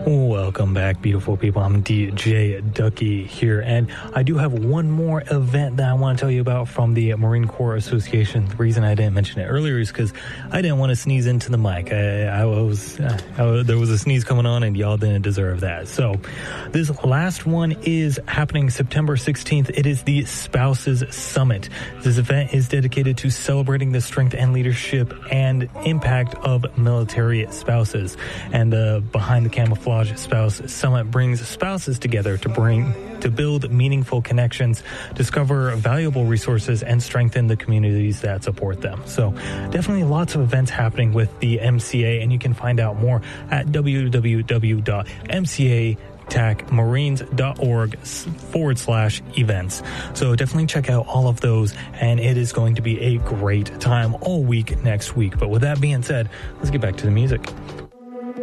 Welcome back, beautiful people. I'm DJ Ducky here, and I do have one more event that I want to tell you about from the Marine Corps Association. The reason I didn't mention it earlier is because I didn't want to sneeze into the mic. There was a sneeze coming on, and y'all didn't deserve that. So this last one is happening September 16th. It is the Spouses Summit. This event is dedicated to celebrating the strength and leadership and impact of military spouses. And Behind the Camouflage Spouse Summit brings spouses together to build meaningful connections, discover valuable resources, and strengthen the communities that support them. So definitely lots of events happening with the MCA, and you can find out more at www.mcatacmarines.org/events. So definitely check out all of those, and it is going to be a great time all week next week. But with that being said, let's get back to the music.